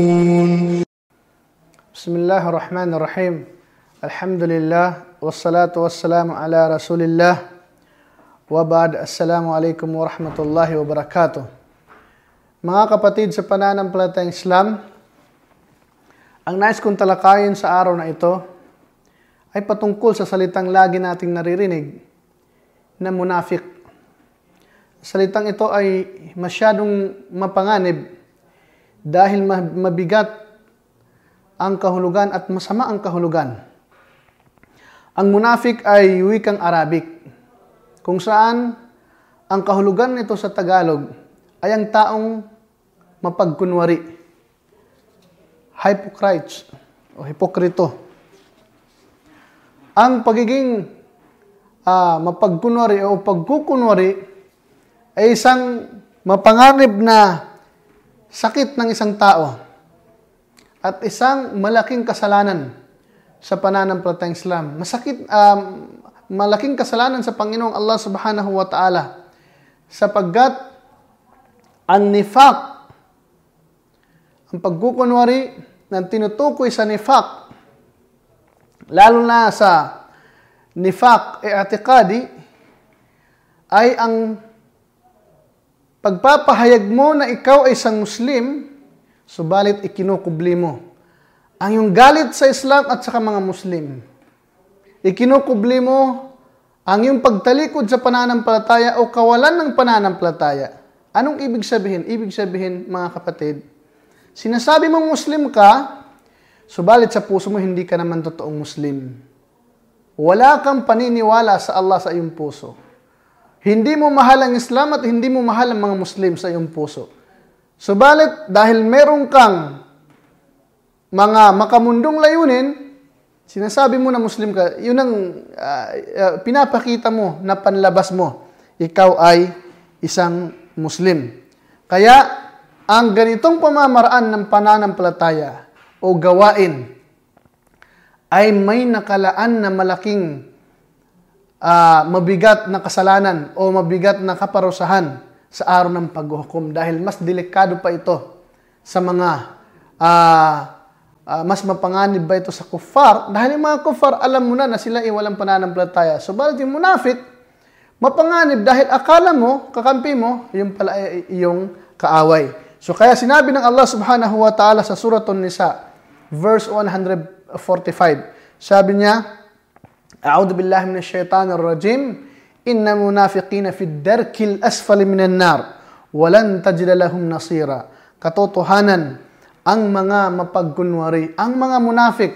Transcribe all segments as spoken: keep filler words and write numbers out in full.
Bismillahirrahmanirrahim. Alhamdulillah wassalatu wassalamu ala Rasulillah. Wa ba'd. Assalamualaikum warahmatullahi wabarakatuh. Mga kapatid sa pananampalatayang Islam, ang nais kong talakayin sa araw na ito ay patungkol sa salitang lagi nating naririnig na munafik. Salitang ito ay masyadong mapanganib dahil mabigat ang kahulugan at masama ang kahulugan. Ang munafik ay wikang Arabic, kung saan ang kahulugan nito sa Tagalog ay ang taong mapagkunwari, hypocrites o hipokrito. Ang pagiging uh, mapagkunwari o pagkukunwari ay isang mapanganib na sakit ng isang tao at isang malaking kasalanan sa pananampalatayang Islam. Masakit, um, malaking kasalanan sa Panginoong Allah Subhanahu wa Ta'ala sapagkat ang nifaq, ang pagkukunwari ng tinutukoy sa nifaq, lalo na sa nifaq i'tiqadi, ay ang pagpapahayag mo na ikaw ay isang Muslim, subalit ikinukubli mo ang iyong galit sa Islam at sa mga Muslim. Ikinukubli mo ang iyong pagtalikod sa pananampalataya o kawalan ng pananampalataya. Anong ibig sabihin? Ibig sabihin, mga kapatid, sinasabi mong Muslim ka, subalit sa puso mo hindi ka naman totoong Muslim. Wala kang paniniwala sa Allah sa iyong puso. Hindi mo mahal ang Islam at hindi mo mahal ang mga Muslim sa iyong puso. Subalit, dahil meron kang mga makamundong layunin, sinasabi mo na Muslim ka, yun ang uh, uh, pinapakita mo na panlabas mo. Ikaw ay isang Muslim. Kaya, ang ganitong pamamaraan ng pananampalataya o gawain ay may nakalaan na malaking Uh, mabigat na kasalanan o mabigat na kaparusahan sa araw ng paghuhukom dahil mas delikado pa ito sa mga uh, uh, mas mapanganib ba ito sa kuffar dahil yung mga kuffar alam mo na na sila ay walang pananampalataya. Subalit yung munafik mapanganib dahil akala mo, kakampi mo, yung pala ay iyong kaaway. So kaya sinabi ng Allah Subhanahu wa Ta'ala sa Suratun Nisa verse one forty-five, sabi niya, A'udhu billahi minash shaitanir rajim. Innal munafiqina fid darkil asfali minan nar wa lan tajida lahum nasira. Katotohanan, ang mga mapagkunwari, ang mga munafik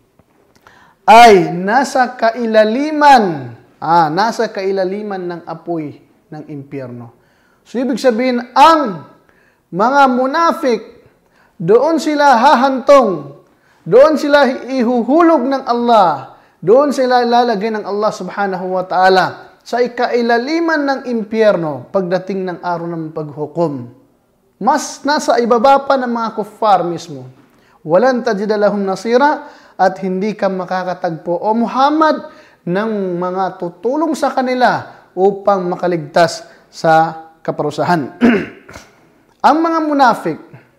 ay nasa kailaliman, ah, nasa kailaliman ng apoy ng impyerno. So ibig sabihin, ang mga munafik, doon sila hahantong, doon sila ihuhulog ng Allah, doon sila ilalagay ng Allah Subhanahu wa Ta'ala sa ikailaliman ng impyerno pagdating ng araw ng paghukom. Mas nasa ibaba pa ng mga kuffar mismo. Walan tajida lahum nasira, at hindi ka makakatagpo o Muhammad ng mga tutulong sa kanila upang makaligtas sa kaparusahan. Ang mga munafik,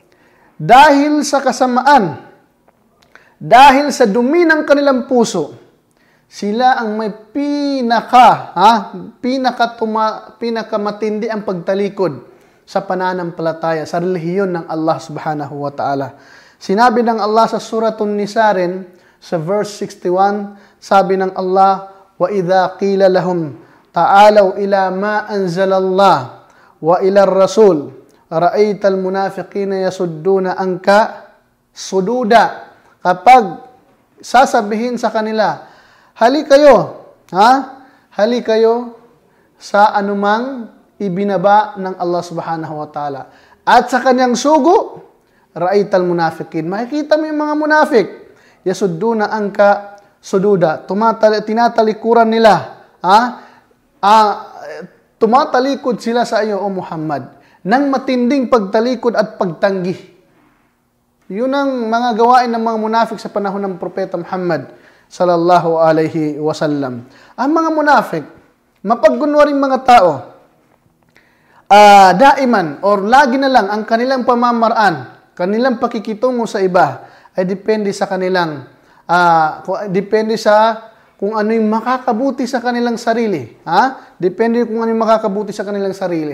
dahil sa kasamaan, dahil sa dumi ng kanilang puso, sila ang may pinaka, ha, pinaka tuma, pinakamatindi ang pagtalikod sa pananampalataya, sa relihiyon ng Allah Subhanahu wa Ta'ala. Sinabi ng Allah sa Suratun Nisa rin, sa verse sixty-one, sabi ng Allah, wa idha qila lahum ta'alaw ila ma anzalallah wa ila ar-rasul ra'aytal munafiqina yasudduna anka sududa. Kapag sasabihin sa kanila, hali kayo, ha? Hali kayo sa anumang ibinaba ng Allah Subhanahu wa Ta'ala. At sa kanyang sugo, ra'aytal munafiqin. Makikita mo yung mga munafik. Yasudduna anka sududa. Tumatali, tinatalikuran nila, ha? Ah, tumatalikod sila sa iyo, O Muhammad, ng matinding pagtalikod at pagtanggi. Yun ang mga gawain ng mga munafik sa panahon ng Propeta Muhammad sallallahu alaihi wasallam. Ang mga munafik, mapagkunwaring mga tao, uh, daiman or lagi na lang ang kanilang pamamaraan kanilang pakikitungo sa iba ay depende sa kanilang, uh, depende sa kung ano yung makakabuti sa kanilang sarili. Ha? Depende kung ano yung makakabuti sa kanilang sarili.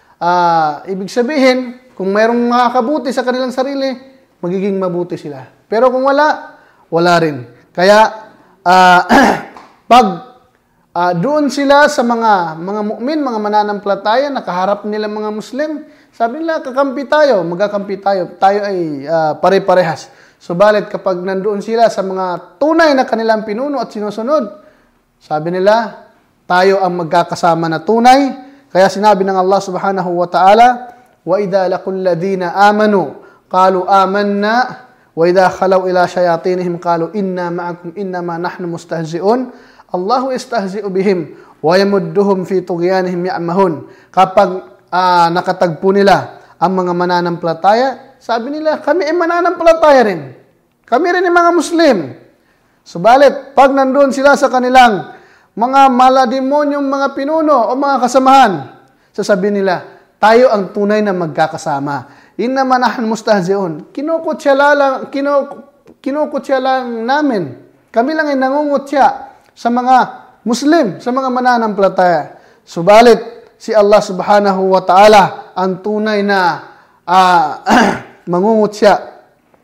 Uh, ibig sabihin, kung mayroong makakabuti sa kanilang sarili, magiging mabuti sila. Pero kung wala, wala rin. Kaya, uh, pag uh, doon sila sa mga mga mu'min, mga mananampalataya, nakaharap nila mga Muslim, sabi nila, kakampi tayo, magkakampi tayo. Tayo ay uh, pare-parehas. Subalit kapag nandoon sila sa mga tunay na kanilang pinuno at sinusunod, sabi nila, tayo ang magkakasama na tunay. Kaya sinabi ng Allah subhanahu wa ta'ala, وَإِذَا لَقُوا الَّذِينَ آمَنُوا قَالُوا آمَنَّا وَإِذَا خَلَوْا إِلَى شَيَاطِينِهِمْ قَالُوا إِنَّا مَعَكُمْ إِنَّمَا نَحْنُ مُسْتَهْزِئُونَ اللَّهُ يَسْتَهْزِئُ بِهِمْ وَيَمُدُّهُمْ فِي طُغْيَانِهِمْ يَعْمَهُونَ. Kapag uh, nakatagpo nila ang mga mananampalataya, sabi nila, kami ay mananampalataya rin. Kami rin ay mga Muslim. Subalit, pag nandun sila sa kanilang mga malademonyong mga pinuno o mga kasamahan, sasabihin nila, tayo ang tunay na magkakasama. Innaman nahnu mustahzi'un. Kinukutya lang, kinukutya lang namin. Kami lang ay nangungutya sa mga Muslim, sa mga mananampalataya. Subalit, si Allah subhanahu wa ta'ala ang tunay na uh, mangungutya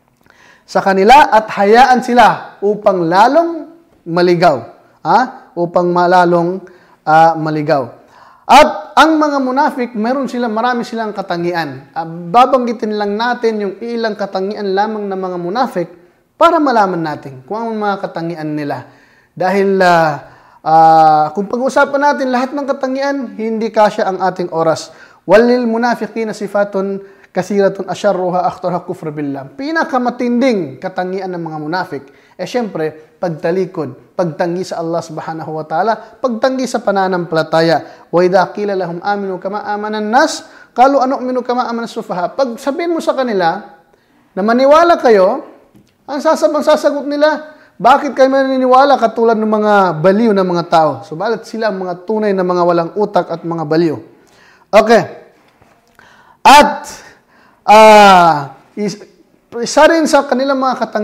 sa kanila at hayaan sila upang lalong maligaw. Ha? Upang malalong uh, maligaw. At ang mga munafik, meron sila, marami silang katangian. Uh, babanggitin lang natin yung ilang katangian lamang ng mga munafik para malaman natin kung ang mga katangian nila. Dahil uh, uh, kung pag-usapan natin lahat ng katangian, hindi kasya ang ating oras. Walil munafiqina sifatun kasiratun asyarruha akhtarha kufr billah. Pinakamatinding katangian ng mga munafik, eh syempre, pagtalikod, pagtanggi sa Allah subhanahu wa ta'ala, pagtanggi sa pananampalataya. Wa idha qila lahum aminu kama amana an-nas, qalu anu'minu kama amana as-sufaha. Pag sabihin mo sa kanila na maniwala kayo, ang sasabang sasagot nila, bakit kayo maniniwala katulad ng mga baliw na mga tao? Subalit sila ang mga tunay na mga walang utak at mga baliw. Okay. At uh, isa rin sa kanilang mga katangian